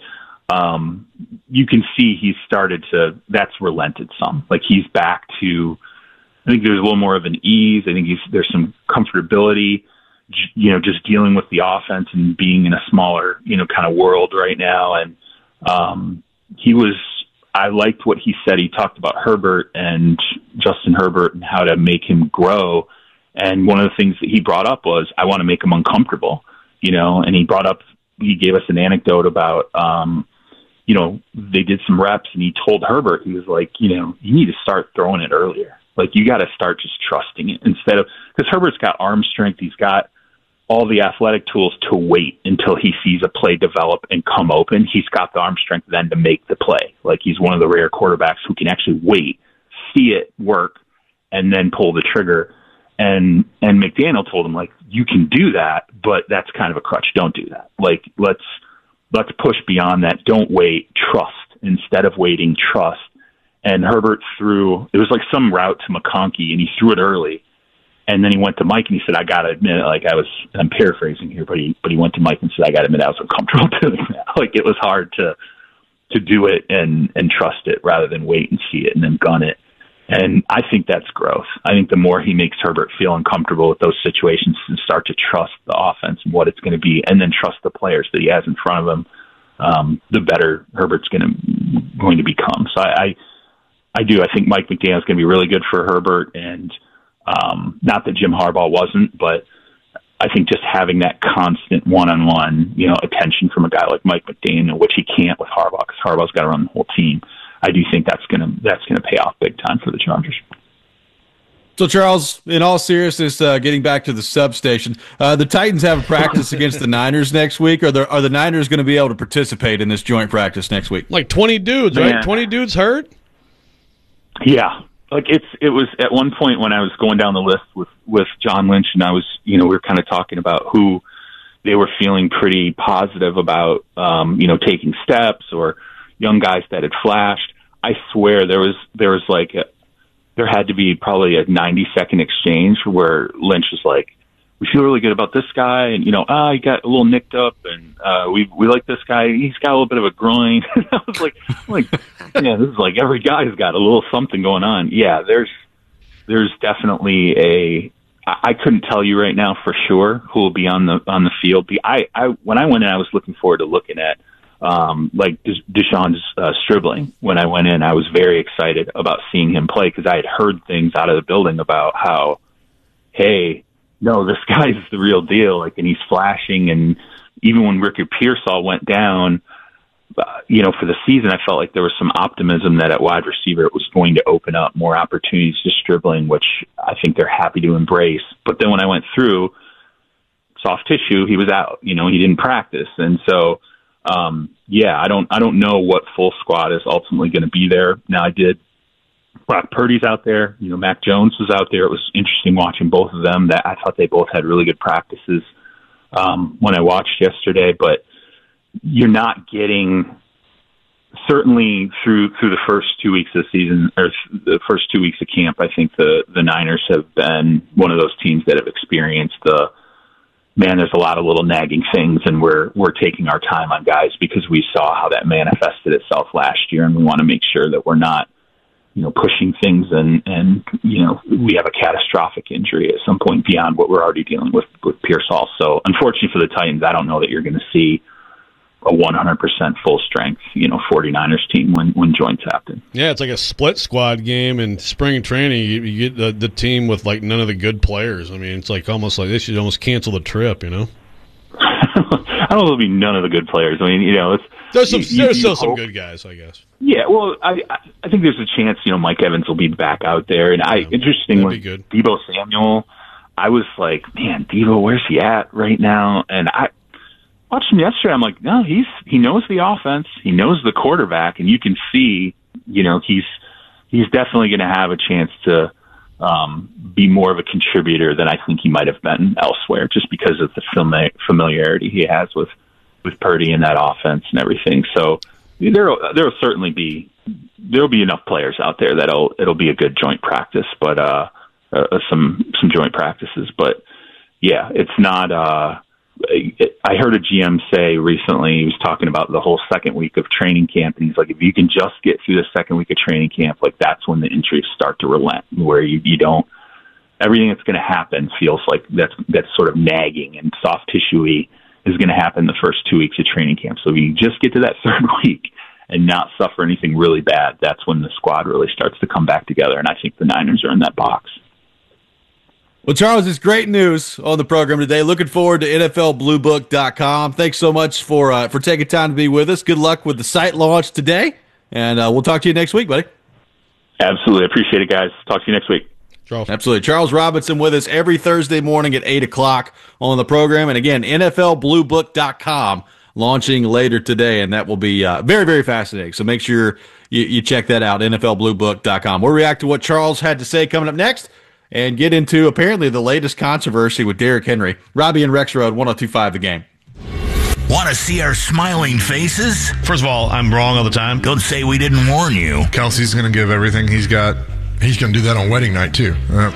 Um, you can see he started to, that's relented some. Like, he's back to, I think there's a little more of an ease. I think he's, there's some comfortability, you know, just dealing with the offense and being in a smaller, you know, kind of world right now. And um, he was, I liked what he said. He talked about Herbert and Justin Herbert and how to make him grow. And one of the things that he brought up was, I want to make him uncomfortable, you know, and he brought up, he gave us an anecdote about, um, you know, they did some reps and he told Herbert, he was like, you know, you need to start throwing it earlier. Like, you got to start just trusting it instead of, because Herbert's got arm strength. He's got all the athletic tools to wait until he sees a play develop and come open. He's got the arm strength then to make the play. Like, he's one of the rare quarterbacks who can actually wait, see it work, and then pull the trigger. And, and McDaniel told him, like, you can do that, but that's kind of a crutch. Don't do that. Like, let's, let's push beyond that. Don't wait. Trust. Instead of waiting, trust. And Herbert threw, it was like some route to McConkey, and he threw it early. And then he went to Mike, and he said, I got to admit, like, I was, I'm paraphrasing here, but he, but he went to Mike and said, I got to admit, I was uncomfortable doing that. Like, it was hard to, to do it and, and trust it rather than wait and see it and then gun it. And I think that's growth. I think the more he makes Herbert feel uncomfortable with those situations and start to trust the offense and what it's going to be, and then trust the players that he has in front of him, um, the better Herbert's going to, going to become. So I, I, I do. I think Mike McDaniel is going to be really good for Herbert, and um, not that Jim Harbaugh wasn't, but I think just having that constant one-on-one, you know, attention from a guy like Mike McDaniel, which he can't with Harbaugh because Harbaugh's got to run the whole team. I do think that's going to that's going to pay off big time for the Chargers. So, Charles, in all seriousness, uh, getting back to the substation, uh, the Titans have a practice against the Niners next week. Are the are the Niners going to be able to participate in this joint practice next week? Like twenty dudes, right? Yeah. twenty dudes hurt? Yeah. Like it's it was at one point when I was going down the list with, with John Lynch, and I was, you know, we were kind of talking about who they were feeling pretty positive about, um, you know, taking steps or young guys that had flashed. I swear there was there was like a, there had to be probably a ninety second exchange where Lynch was like, we feel really good about this guy, and you know, ah, he got a little nicked up, and uh, we we like this guy. He's got a little bit of a groin. I was like, like, yeah, this is like every guy's got a little something going on. Yeah, there's there's definitely a. I, I couldn't tell you right now for sure who will be on the on the field. I, I when I went in, I was looking forward to looking at um, like Deshaun uh, Stribling. When I went in, I was very excited about seeing him play because I had heard things out of the building about how, hey, no, this guy's the real deal. Like, and he's flashing. And even when Ricky Pearsall went down, uh, you know, for the season, I felt like there was some optimism that at wide receiver it was going to open up more opportunities to Stribling, which I think they're happy to embrace. But then when I went through soft tissue, he was out. You know, he didn't practice, and so um, yeah, I don't, I don't know what full squad is ultimately going to be there. Now, I did. Brock Purdy's out there. You know, Mac Jones was out there. It was interesting watching both of them. That I thought they both had really good practices um, when I watched yesterday. But you're not getting, certainly through through the first two weeks of the season, or the first two weeks of camp, I think the, the Niners have been one of those teams that have experienced the, man, there's a lot of little nagging things, and we're we're taking our time on guys because we saw how that manifested itself last year, and we want to make sure that we're not, you know, pushing things and, and you know, we have a catastrophic injury at some point beyond what we're already dealing with with Pearsall. So unfortunately for the Titans, I don't know that you're going to see a one hundred percent full strength, you know, 49ers team when, when joints happen. Yeah, it's like a split squad game in spring training. You, you get the, the team with like none of the good players. I mean, it's like almost like they should almost cancel the trip, you know? I don't know if there'll be none of the good players. I mean, you know, it's there's some you, there's you still hope, some good guys, I guess. Yeah, well, I I think there's a chance, you know, Mike Evans will be back out there, and I Yeah, interestingly, that'd Deebo Samuel, I was like, man, Deebo, where's he at right now? And I watched him yesterday. I'm like, no, he's he knows the offense, he knows the quarterback, and you can see, you know, he's he's definitely going to have a chance to um, be more of a contributor than I think he might have been elsewhere, just because of the fami- familiarity he has with with Purdy and that offense and everything. So there there'll certainly be there'll be enough players out there that'll it'll be a good joint practice, but uh, uh some some joint practices. But yeah, it's not. Uh, I heard a G M say recently, he was talking about the whole second week of training camp, and he's like, if you can just get through the second week of training camp, like that's when the injuries start to relent, where you, you don't, everything that's going to happen feels like that's that's sort of nagging and soft tissue-y is going to happen the first two weeks of training camp. So if you just get to that third week and not suffer anything really bad, that's when the squad really starts to come back together, and I think the Niners are in that box. Well, Charles, it's great news on the program today. Looking forward to N F L Blue Book dot com. Thanks so much for uh, for taking time to be with us. Good luck with the site launch today, and uh, we'll talk to you next week, buddy. Absolutely. Appreciate it, guys. Talk to you next week. Charles. Absolutely. Charles Robinson with us every Thursday morning at eight o'clock on the program. And again, N F L Blue Book dot com launching later today, and that will be uh, very, very fascinating. So make sure you, you check that out, N F L Blue Book dot com. We'll react to what Charles had to say coming up next, and get into apparently the latest controversy with Derrick Henry. Robbie and Rexroad, one oh two point five The Game. Want to see our smiling faces? First of all, I'm wrong all the time. Don't say we didn't warn you. Kelsey's going to give everything he's got. He's going to do that on wedding night, too. Uh.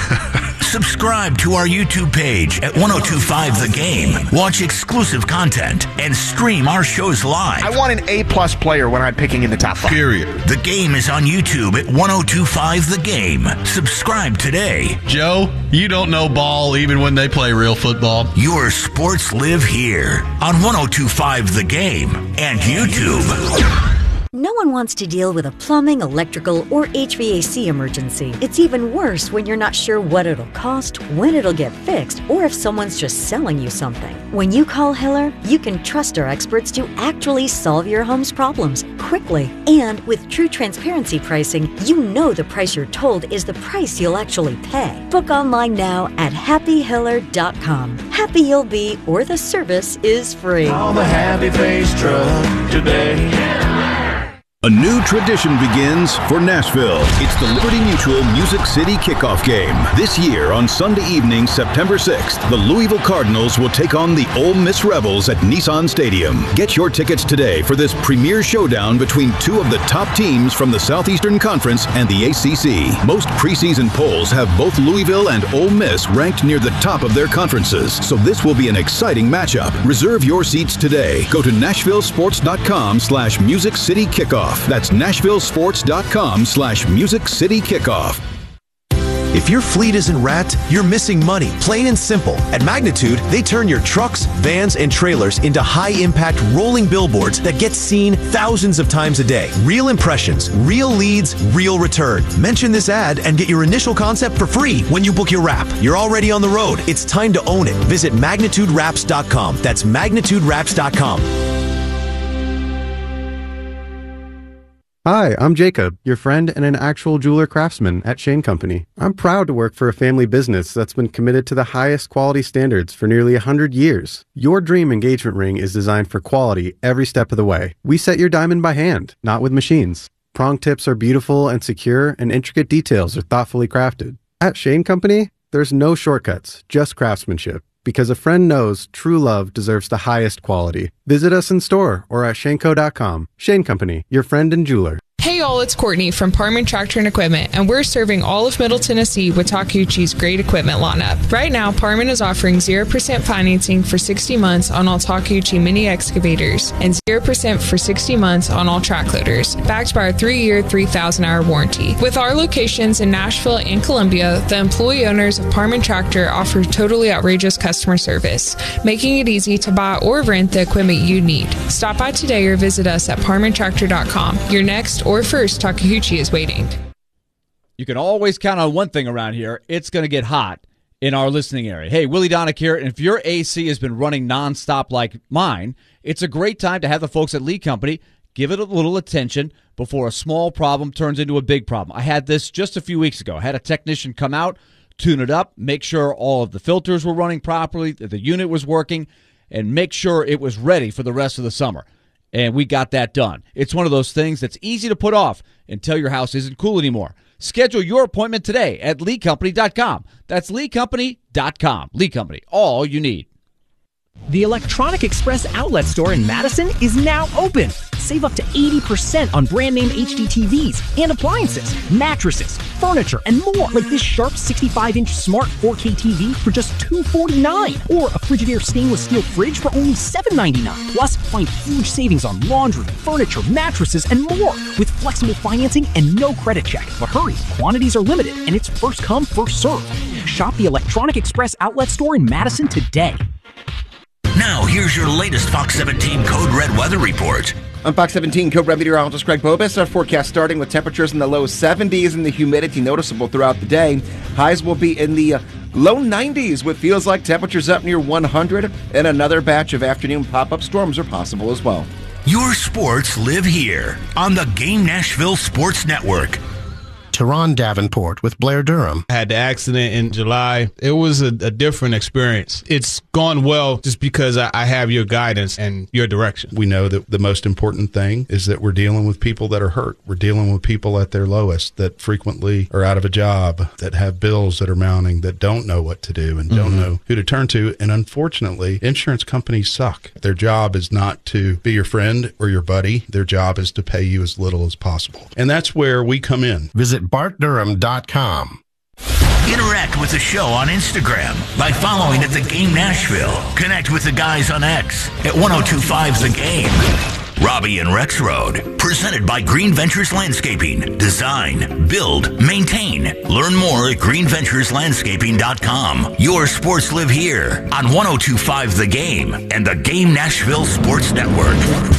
Subscribe to our YouTube page at ten twenty-five The Game. Watch exclusive content and stream our shows live. I want an A-plus player when I'm picking in the top five. Period. The Game is on YouTube at ten twenty-five The Game. Subscribe today. Joe, you don't know ball even when they play real football. Your sports live here on ten twenty-five The Game and YouTube. No one wants to deal with a plumbing, electrical, or H V A C emergency. It's even worse when you're not sure what it'll cost, when it'll get fixed, or if someone's just selling you something. When you call Hiller, you can trust our experts to actually solve your home's problems quickly. And with true transparency pricing, you know the price you're told is the price you'll actually pay. Book online now at happy hiller dot com. Happy you'll be, or the service is free. Call the Happy Face Truck today. A new tradition begins for Nashville. It's the Liberty Mutual Music City Kickoff Game. This year on Sunday evening, September sixth, the Louisville Cardinals will take on the Ole Miss Rebels at Nissan Stadium. Get your tickets today for this premier showdown between two of the top teams from the Southeastern Conference and the A C C. Most preseason polls have both Louisville and Ole Miss ranked near the top of their conferences, so this will be an exciting matchup. Reserve your seats today. Go to nashville sports dot com slash music city kickoff. That's nashville sports dot com slash music city kickoff. If your fleet isn't wrapped, you're missing money, plain and simple. At Magnitude, they turn your trucks, vans, and trailers into high-impact rolling billboards that get seen thousands of times a day. Real impressions, real leads, real return. Mention this ad and get your initial concept for free when you book your wrap. You're already on the road. It's time to own it. Visit magnitude wraps dot com. That's magnitude wraps dot com. Hi, I'm Jacob, your friend and an actual jeweler craftsman at Shane Company. I'm proud to work for a family business that's been committed to the highest quality standards for nearly one hundred years. Your dream engagement ring is designed for quality every step of the way. We set your diamond by hand, not with machines. Prong tips are beautiful and secure, and intricate details are thoughtfully crafted. At Shane Company, there's no shortcuts, just craftsmanship. Because a friend knows true love deserves the highest quality. Visit us in store or at Shaneco dot com. Shane Company, your friend and jeweler. Hey all, it's Courtney from Parman Tractor and Equipment, and we're serving all of Middle Tennessee with Takeuchi's great equipment lineup. Right now, Parman is offering zero percent financing for sixty months on all Takeuchi mini excavators and zero percent for sixty months on all track loaders, backed by our three-year, three thousand hour warranty. With our locations in Nashville and Columbia, the employee owners of Parman Tractor offer totally outrageous customer service, making it easy to buy or rent the equipment you need. Stop by today or visit us at Parman Tractor dot com. Your next or first Takeuchi is waiting. You can always count on one thing around here. It's going to get hot in our listening area. Hey, Willie Donick here, and if your A C has been running nonstop like mine, it's a great time to have the folks at Lee Company give it a little attention before a small problem turns into a big problem. I had this just a few weeks ago. I had a technician come out, tune it up, make sure all of the filters were running properly, that the unit was working, and make sure it was ready for the rest of the summer. And we got that done. It's one of those things that's easy to put off until your house isn't cool anymore. Schedule your appointment today at lee company dot com. That's lee company dot com. Lee Company, all you need. The Electronic Express outlet store in Madison is now open. Save up to eighty percent on brand name H D T Vs and appliances, mattresses, furniture, and more. Like this Sharp sixty-five inch smart four K T V for just two hundred forty-nine dollars. Or a Frigidaire stainless steel fridge for only seven ninety-nine. Plus, find huge savings on laundry, furniture, mattresses, and more. With flexible financing and no credit check. But hurry, quantities are limited and it's first come, first served. Shop the Electronic Express outlet store in Madison today. Now, here's your latest Fox seventeen Code Red weather report. On Fox seventeen, Code Red meteorologist Greg Bobus. Our forecast starting with temperatures in the low seventies and the humidity noticeable throughout the day. Highs will be in the low nineties with feels like temperatures up near one hundred, and another batch of afternoon pop-up storms are possible as well. Your sports live here on the Game Nashville Sports Network. Teron Davenport with Blair Durham. I had the accident in July. It was a, a different experience. It's gone well just because I, I have your guidance and your direction. We know that the most important thing is that we're dealing with people that are hurt. We're dealing with people at their lowest that frequently are out of a job, that have bills that are mounting, that don't know what to do and mm-hmm. don't know who to turn to. And unfortunately, insurance companies suck. Their job is not to be your friend or your buddy. Their job is to pay you as little as possible. And that's where we come in. Visit bart durham dot com. Interact with the show on Instagram by following at The Game Nashville. Connect with the guys on X at ten twenty-five The Game. Robbie and Rex Road, presented by Green Ventures Landscaping. Design, build, maintain. Learn more at green ventures landscaping dot com. Your sports live here on ten twenty-five The Game and the Game Nashville Sports Network.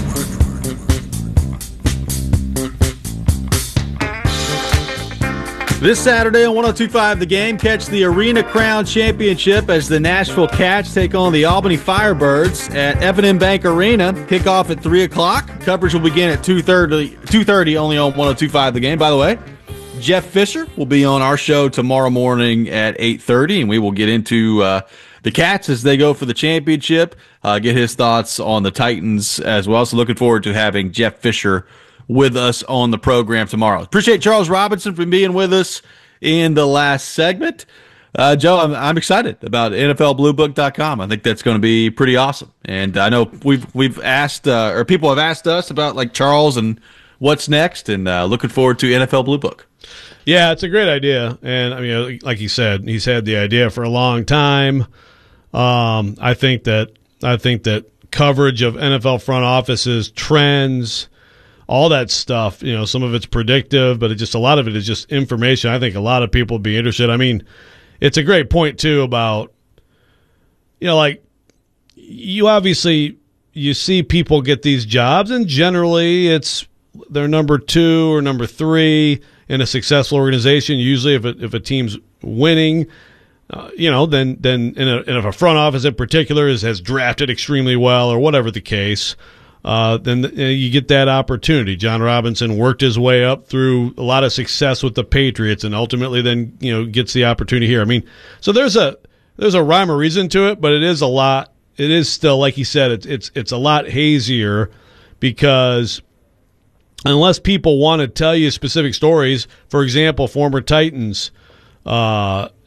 This Saturday on ten twenty-five The Game, catch the Arena Crown Championship as the Nashville Cats take on the Albany Firebirds at F and M Bank Arena. Kickoff at three o'clock. Coverage will begin at two thirty, two thirty only on ten twenty-five The Game. By the way, Jeff Fisher will be on our show tomorrow morning at eight thirty, and we will get into uh, the Cats as they go for the championship, uh, get his thoughts on the Titans as well. So looking forward to having Jeff Fisher with us on the program tomorrow. Appreciate Charles Robinson for being with us in the last segment. Uh, Joe, I'm, I'm excited about N F L Blue Book dot com. I think that's going to be pretty awesome. And I know we've we've asked, uh, or people have asked us about like Charles and what's next, and uh, looking forward to N F L Blue Book. Yeah, it's a great idea. And I mean, like he said, he's had the idea for a long time. Um, I think that I think that coverage of N F L front offices, trends, all that stuff, you know, some of it's predictive, but it just a lot of it is just information. I think a lot of people would be interested. I mean, it's a great point too about, you know, like you obviously you see people get these jobs, and generally it's they're number two or number three in a successful organization. Usually, if a, if a team's winning, uh, you know, then then in a, and if a front office in particular is has drafted extremely well or whatever the case. Uh, then uh, you get that opportunity. John Robinson worked his way up through a lot of success with the Patriots, and ultimately then you know gets the opportunity here. I mean, so there's a there's a rhyme or reason to it, but it is a lot. It is still, like you said, it's it's it's a lot hazier because unless people want to tell you specific stories, for example, former Titans, uh,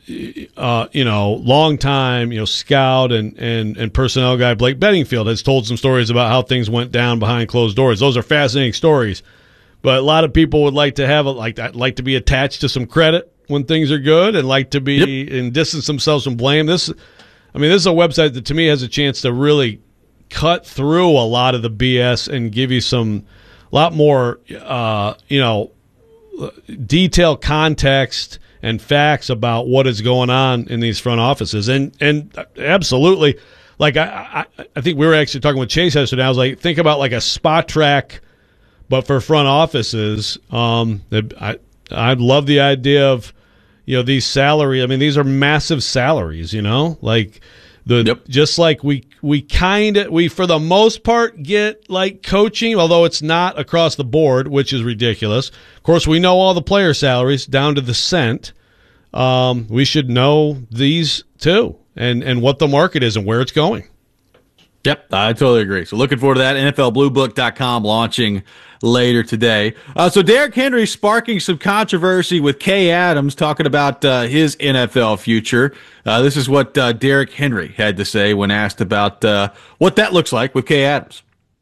uh, you know, longtime, you know, scout and, and, and personnel guy Blake Bedingfield has told some stories about how things went down behind closed doors. Those are fascinating stories, but a lot of people would like to have a, like that, like to be attached to some credit when things are good, and like to be yep. and distance themselves from blame. This, I mean, this is a website that to me has a chance to really cut through a lot of the B S and give you some, a lot more, uh, you know, detailed context and facts about what is going on in these front offices. And and absolutely, like I, I, I think we were actually talking with Chase yesterday. I was like, think about like a spot track, but for front offices. Um, I I love the idea of, you know, these salary. I mean, these are massive salaries. You know, like the yep. just like we we kind of we for the most part get like coaching, although it's not across the board, which is ridiculous. Of course, we know all the player salaries down to the cent. Um, we should know these too, and and what the market is and where it's going. Yep, I totally agree. So looking forward to that. N F L Blue Book dot com launching later today. Uh, so Derrick Henry sparking some controversy with Kay Adams talking about uh, his N F L future. Uh, this is what uh, Derrick Henry had to say when asked about uh, what that looks like with Kay Adams.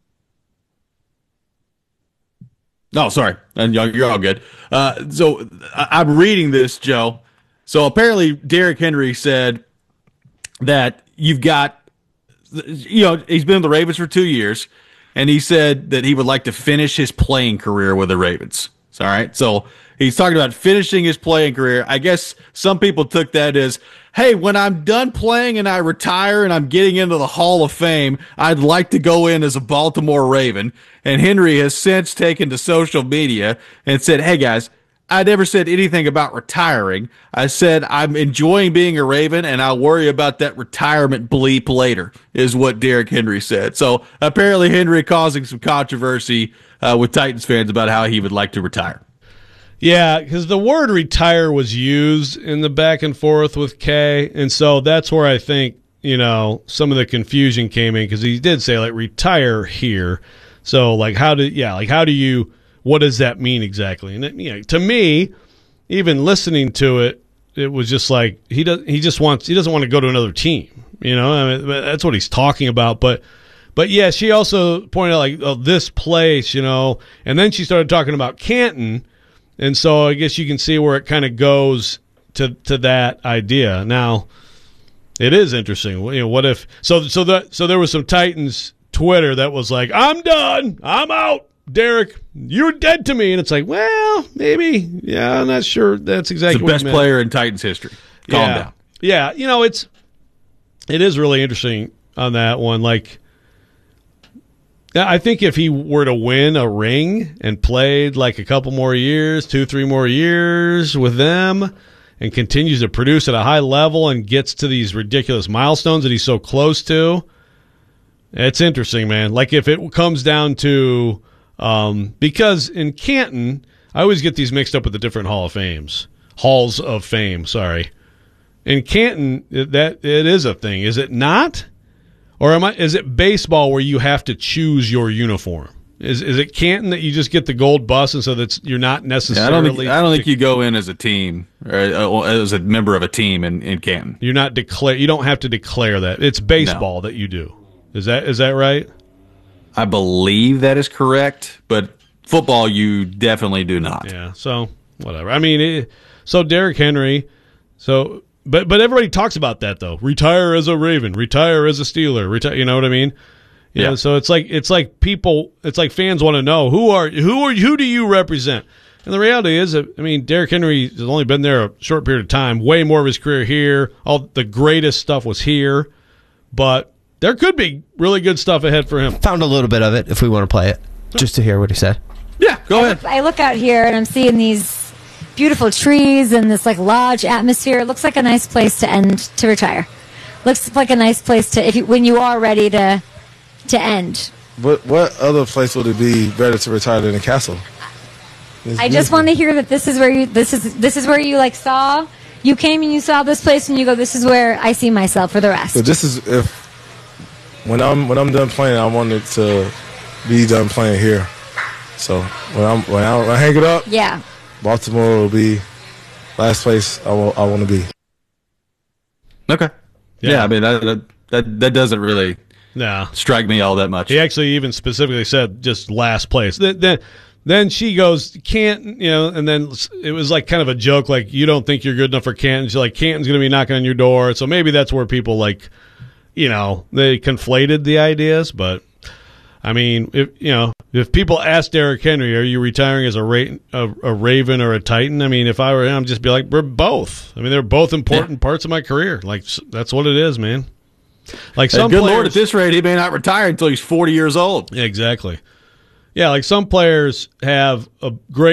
No, sorry. You're all good. Uh, so I'm reading this, Joe. So apparently Derrick Henry said that you've got, you know, he's been in the Ravens for two years, and he said that he would like to finish his playing career with the Ravens. All right. So he's talking about finishing his playing career. I guess some people took that as, hey, when I'm done playing and I retire and I'm getting into the Hall of Fame, I'd like to go in as a Baltimore Raven. And Henry has since taken to social media and said, hey, guys, I never said anything about retiring. I said I'm enjoying being a Raven, and I'll worry about that retirement bleep later, is what Derrick Henry said. So apparently Henry causing some controversy uh, with Titans fans about how he would like to retire. Yeah, because the word retire was used in the back and forth with Kay, and so that's where I think, you know, some of the confusion came in, because he did say, like, retire here. So, like, how do, yeah, like, how do you, what does that mean exactly? And, it, you know, to me, even listening to it, it was just like, he does, he just wants, he doesn't want to go to another team, you know, I mean, that's what he's talking about, but, but yeah, she also pointed out, like, oh, this place, you know, and then she started talking about Canton. And so I guess you can see where it kind of goes to to that idea. Now, it is interesting. You know, what if so so that so there was some Titans Twitter that was like, "I'm done. I'm out. Derrick, you're dead to me." And it's like, well, maybe. Yeah, I'm not sure that's exactly it's the what best player in Titans history. Calm yeah. down. Yeah, you know, it's it is really interesting on that one. Like, I think if he were to win a ring and played like a couple more years, two, three more years with them, and continues to produce at a high level and gets to these ridiculous milestones that he's so close to, it's interesting, man. Like, if it comes down to um, – because in Canton, I always get these mixed up with the different Hall of Fames. Halls of Fame, sorry. In Canton, that it is a thing. Is it not? Or am I? Is it baseball where you have to choose your uniform? Is is it Canton that you just get the gold bus, and so that's you're not necessarily? Yeah, I don't think I don't think you go in as a team or as a member of a team in, in Canton. You're not declare. You don't have to declare that. It's baseball no. that you do. Is that is that right? I believe that is correct, but football you definitely do not. Yeah. So whatever. I mean, it, so Derrick Henry. So. But but everybody talks about that though. Retire as a Raven, retire as a Steeler, retire. You know what I mean? You yeah. know, so it's like it's like people, it's like fans want to know who are who are who do you represent? And the reality is, that, I mean, Derrick Henry has only been there a short period of time. Way more of his career here. All the greatest stuff was here, but there could be really good stuff ahead for him. Found a little bit of it if we want to play it, just to hear what he said. Yeah, go I ahead. Look, I look out here and I'm seeing these beautiful trees and this like lodge atmosphere. It looks like a nice place to end to retire. Looks like a nice place to if you, when you are ready to to end. What what other place would it be better to retire than a castle? It's I just want to hear that this is where you this is this is where you like saw you came and you saw this place and you go, this is where I see myself for the rest. So this is if when I'm when I'm done playing, I wanted to be done playing here. So when I'm when I, when I hang it up, yeah. Baltimore will be last place I, will, I want to be. Okay. Yeah, Yeah. I mean that, that that that doesn't really No. strike me all that much. He actually even specifically said just last place. Then, then, then she goes, Can't, you know, and then it was like kind of a joke, like, you don't think you're good enough for Canton. She's like, Canton's going to be knocking on your door. So maybe that's where people, like, you know, they conflated the ideas. But, I mean, if, you know, if people ask Derrick Henry, are you retiring as a, Ra- a, a Raven or a Titan? I mean, if I were him, I'd just be like, we're both. I mean, they're both important yeah. parts of my career. Like, that's what it is, man. Like some and good players, Lord, at this rate, he may not retire until he's forty years old. Yeah, exactly. Yeah, like some players have a great